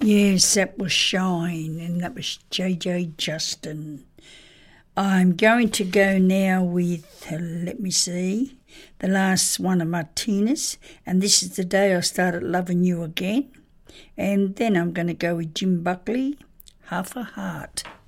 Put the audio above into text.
Yes, that was Shine, and that was JJ Justin. I'm going to go now with, let me see, the last one of Martinez, and this is the day I started loving you again. And then I'm going to go with Jim Buckley, Half a Heart.